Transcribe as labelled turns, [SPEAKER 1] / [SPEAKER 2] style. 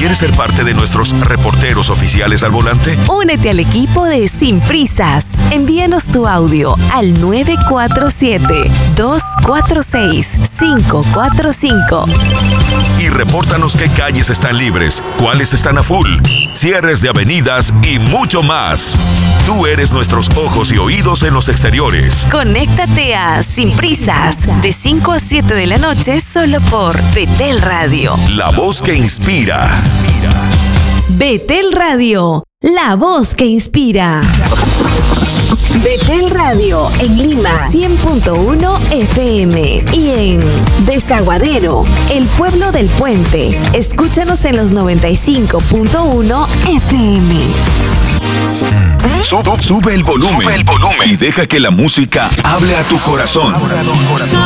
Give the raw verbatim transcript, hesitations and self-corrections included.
[SPEAKER 1] ¿Quieres ser parte de nuestros reporteros oficiales al volante?
[SPEAKER 2] Únete al equipo de Sin Prisas. Envíanos tu audio al nueve cuatro siete, dos cuatro seis, cinco cuatro cinco.
[SPEAKER 1] Y repórtanos qué calles están libres, cuáles están a full, cierres de avenidas y mucho más. Tú eres nuestros ojos y oídos en los exteriores.
[SPEAKER 2] Conéctate a Sin Prisas de cinco a siete de la noche solo por Betel Radio.
[SPEAKER 1] La voz que inspira.
[SPEAKER 2] Betel Radio, la voz que inspira. Betel Radio en Lima cien punto uno F M y en Desaguadero, el pueblo del puente. Escúchanos en los noventa y cinco punto uno F M.
[SPEAKER 1] Sub, sube el volumen. Sube el volumen y deja que la música hable a tu corazón.